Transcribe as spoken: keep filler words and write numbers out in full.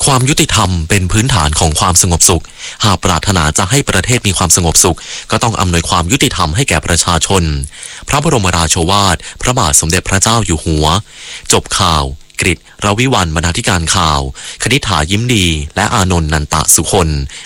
ความยุติธรรมเป็นพื้นฐานของความสงบสุขหากปรารถนาจะให้ประเทศมีความสงบสุขก็ต้องอำนวยความยุติธรรมให้แก่ประชาชนพระบรมราโชวาทพระบาทสมเด็จพระเจ้าอยู่หัวจบข่าวกฤษ รวิวรรณบรรณาธิการข่าวคณิษฐายิ้มดีและอานนท์นันตะสุคน